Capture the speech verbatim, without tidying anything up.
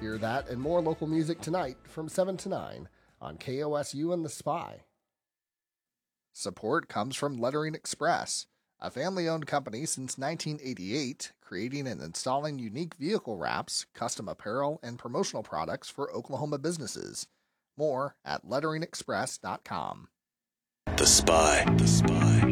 Hear that and more local music tonight from seven to nine on K O S U and The Spy. Support comes from Lettering Express, a family-owned company since nineteen eighty-eight, creating and installing unique vehicle wraps, custom apparel, and promotional products for Oklahoma businesses. More at lettering express dot com. The Spy. The Spy.